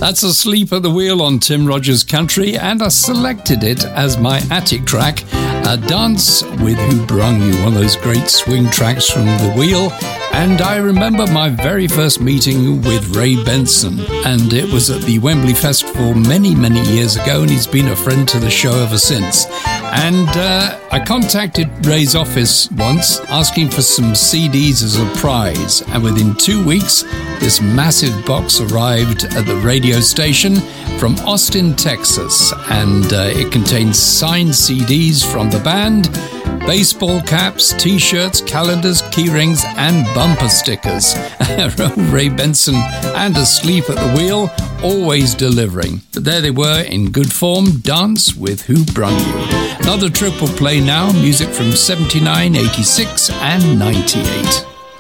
That's Asleep at the Wheel on Tim Rogers Country, and I selected it as my attic track, a Dance with Who Brung You, one of those great swing tracks from The Wheel. And I remember my very first meeting with Ray Benson, and it was at the Wembley Festival many, many years ago, and he's been a friend to the show ever since. And I contacted Ray's office once, asking for some CDs as a prize, and within 2 weeks, this massive box arrived at the radio station from Austin, Texas, and it contains signed CDs from the band, baseball caps, t-shirts, calendars, keyrings, and bumper stickers. Ray Benson and Asleep at the Wheel, always delivering. But there they were in good form, Dance with Who Brung You. Another triple play now, music from 79, 86, and 98.